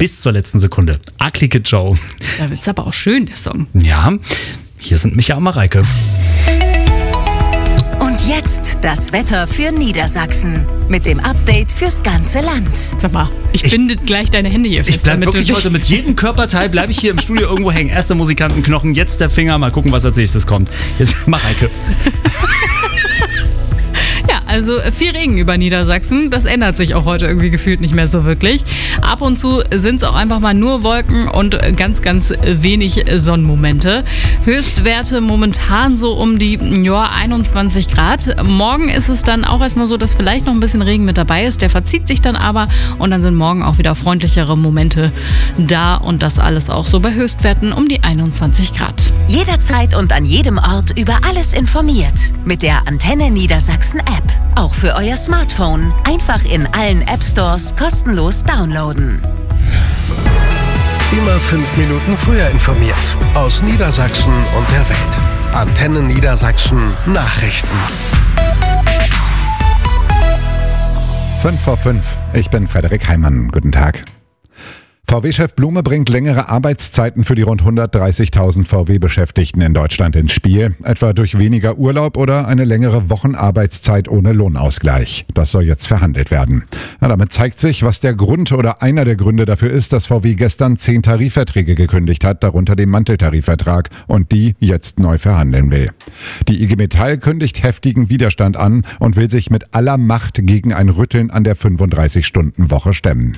bis zur letzten Sekunde. Acklige Joe. Da ist aber auch schön, der Song. Ja, hier sind Micha und Mareike. Und jetzt das Wetter für Niedersachsen mit dem Update fürs ganze Land. Sag mal, ich binde gleich deine Hände hier fest. Ich bleib wirklich heute mit jedem Körperteil, bleibe ich hier im Studio irgendwo hängen. Erst der Musikantenknochen, jetzt der Finger. Mal gucken, was als nächstes kommt. Jetzt Mareike. Ja, also viel Regen über Niedersachsen. Das ändert sich auch heute irgendwie gefühlt nicht mehr so wirklich. Ab und zu sind es auch einfach mal nur Wolken und ganz, ganz wenig Sonnenmomente. Höchstwerte momentan so um die 21 Grad. Morgen ist es dann auch erstmal so, dass vielleicht noch ein bisschen Regen mit dabei ist. Der verzieht sich dann aber und dann sind morgen auch wieder freundlichere Momente da. Und das alles auch so bei Höchstwerten um die 21 Grad. Jederzeit und an jedem Ort über alles informiert. Mit der Antenne Niedersachsen App. Auch für euer Smartphone. Einfach in allen App-Stores kostenlos downloaden. Immer 5 Minuten früher informiert. Aus Niedersachsen und der Welt. Antenne Niedersachsen Nachrichten. 5:05. Ich bin Frederik Heimann. Guten Tag. VW-Chef Blume bringt längere Arbeitszeiten für die rund 130.000 VW-Beschäftigten in Deutschland ins Spiel, etwa durch weniger Urlaub oder eine längere Wochenarbeitszeit ohne Lohnausgleich. Das soll jetzt verhandelt werden. Ja, damit zeigt sich, was der Grund oder einer der Gründe dafür ist, dass VW gestern 10 Tarifverträge gekündigt hat, darunter den Manteltarifvertrag, und die jetzt neu verhandeln will. Die IG Metall kündigt heftigen Widerstand an und will sich mit aller Macht gegen ein Rütteln an der 35-Stunden-Woche stemmen.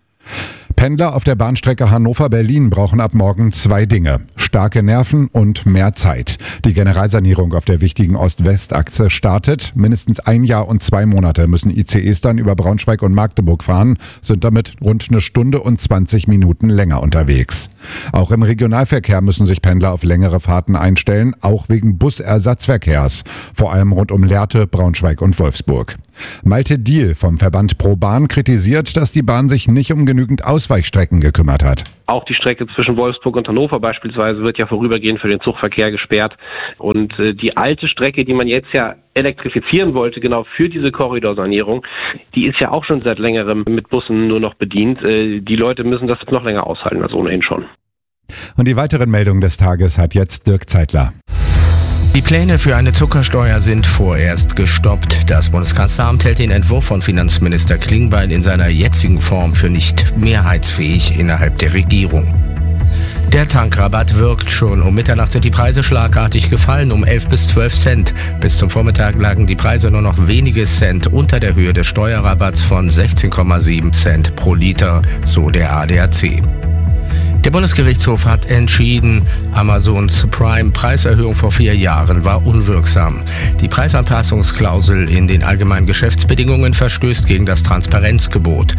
Pendler auf der Bahnstrecke Hannover-Berlin brauchen ab morgen 2 Dinge: starke Nerven und mehr Zeit. Die Generalsanierung auf der wichtigen Ost-West-Achse startet. Mindestens 1 Jahr und 2 Monate müssen ICEs dann über Braunschweig und Magdeburg fahren, sind damit rund 1 Stunde und 20 Minuten länger unterwegs. Auch im Regionalverkehr müssen sich Pendler auf längere Fahrten einstellen, auch wegen Busersatzverkehrs, vor allem rund um Lehrte, Braunschweig und Wolfsburg. Malte Diehl vom Verband ProBahn kritisiert, dass die Bahn sich nicht um genügend Ausweichstrecken gekümmert hat. Auch die Strecke zwischen Wolfsburg und Hannover beispielsweise wird ja vorübergehend für den Zugverkehr gesperrt. Und die alte Strecke, die man jetzt ja elektrifizieren wollte, genau für diese Korridorsanierung, die ist ja auch schon seit längerem mit Bussen nur noch bedient. Die Leute müssen das noch länger aushalten als ohnehin schon. Und die weiteren Meldungen des Tages hat jetzt Dirk Zeitler. Die Pläne für eine Zuckersteuer sind vorerst gestoppt. Das Bundeskanzleramt hält den Entwurf von Finanzminister Klingbeil in seiner jetzigen Form für nicht mehrheitsfähig innerhalb der Regierung. Der Tankrabatt wirkt schon. Um Mitternacht sind die Preise schlagartig gefallen, um 11 bis 12 Cent. Bis zum Vormittag lagen die Preise nur noch wenige Cent unter der Höhe des Steuerrabatts von 16,7 Cent pro Liter, so der ADAC. Der Bundesgerichtshof hat entschieden, Amazons Prime-Preiserhöhung vor 4 Jahren war unwirksam. Die Preisanpassungsklausel in den allgemeinen Geschäftsbedingungen verstößt gegen das Transparenzgebot.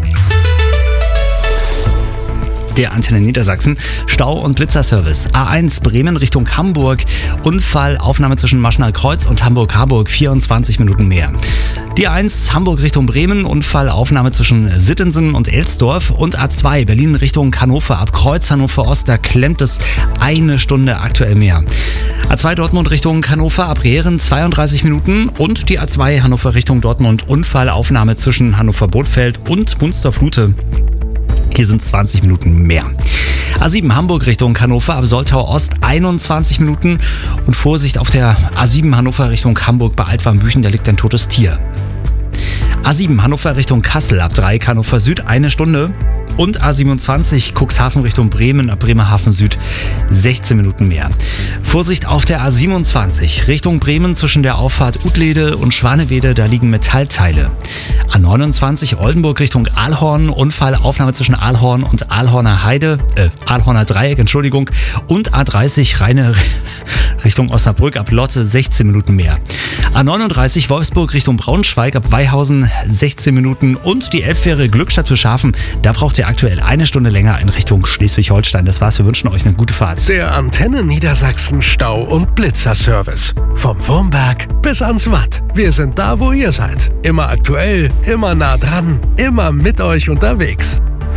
Der Antenne Niedersachsen. Stau- und Blitzerservice. A1 Bremen Richtung Hamburg. Unfall, Aufnahme zwischen Maschenal Kreuz und Hamburg-Harburg. 24 Minuten mehr. Die A1 Hamburg Richtung Bremen. Unfall, Aufnahme zwischen Sittensen und Elsdorf. Und A2 Berlin Richtung Hannover. Ab Kreuz Hannover Ost, da klemmt es 1 Stunde aktuell mehr. A2 Dortmund Richtung Hannover. Ab Rehren 32 Minuten. Und die A2 Hannover Richtung Dortmund. Unfall, Aufnahme zwischen Hannover-Bodfeld und Munsterflute. Hier sind 20 Minuten mehr. A7 Hamburg Richtung Hannover, ab Soltau Ost 21 Minuten. Und Vorsicht auf der A7 Hannover Richtung Hamburg bei Altwarmbüchen, da liegt ein totes Tier. A7 Hannover Richtung Kassel, ab Dreieck Hannover Süd 1 Stunde. Und A27 Cuxhaven Richtung Bremen, ab Bremerhaven Süd 16 Minuten mehr. Vorsicht auf der A27 Richtung Bremen zwischen der Auffahrt Utlede und Schwanewede, da liegen Metallteile. A29 Oldenburg Richtung Aalhorn, Unfall, Aufnahme zwischen Aalhorn und Aalhorner Heide, Aalhorner Dreieck, Entschuldigung. Und A30 Rheine Richtung Osnabrück, ab Lotte 16 Minuten mehr. A39 Wolfsburg Richtung Braunschweig, ab Weihausen 16 Minuten. Und die Elbfähre Glückstadt für Schafen, da braucht ihr aktuell 1 Stunde länger in Richtung Schleswig-Holstein. Das war's, wir wünschen euch eine gute Fahrt. Der Antenne Niedersachsen Stau- und Blitzerservice. Vom Wurmberg bis ans Watt. Wir sind da, wo ihr seid. Immer aktuell, immer nah dran, immer mit euch unterwegs.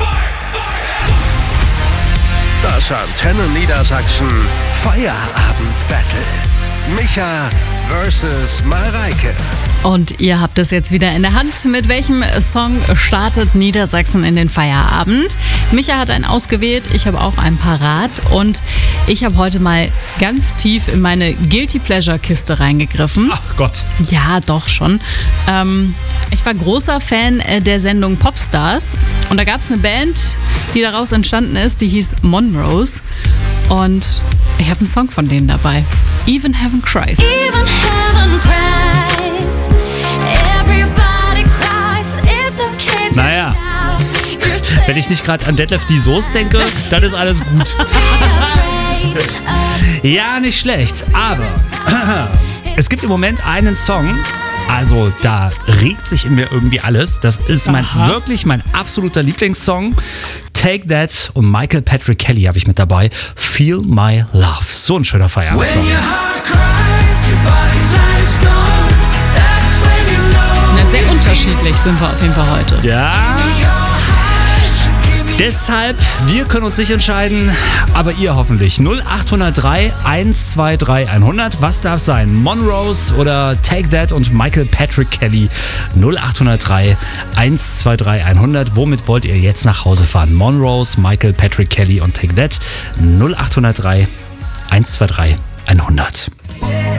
Das Antenne Niedersachsen Feierabend-Battle. Micha versus Mareike. Und ihr habt es jetzt wieder in der Hand. Mit welchem Song startet Niedersachsen in den Feierabend? Micha hat einen ausgewählt, ich habe auch einen parat. Und ich habe heute mal ganz tief in meine Guilty Pleasure Kiste reingegriffen. Ach Gott. Ja, doch schon. Ich war großer Fan der Sendung Popstars. Und da gab es eine Band, die daraus entstanden ist, die hieß Monrose. Und ich habe einen Song von denen dabei. Even Heaven Cries. Even heaven cries. Everybody cries. It's okay to Naja. doubt. You're saying Wenn ich nicht gerade an Detlef die Soße denke, dann ist alles gut. afraid of Ja, nicht schlecht, aber es gibt im Moment einen Song, also da regt sich in mir irgendwie alles. Das ist wirklich mein absoluter Lieblingssong. Take That und Michael Patrick Kelly habe ich mit dabei. Feel My Love. So ein schöner Feierabend-Song. Na, sehr unterschiedlich sind wir auf jeden Fall heute. Ja. Deshalb, wir können uns nicht entscheiden, aber ihr hoffentlich. 0803 123 100. Was darf sein? Monrose oder Take That und Michael Patrick Kelly? 0803 123 100. Womit wollt ihr jetzt nach Hause fahren? Monrose, Michael Patrick Kelly und Take That? 0803 123 100.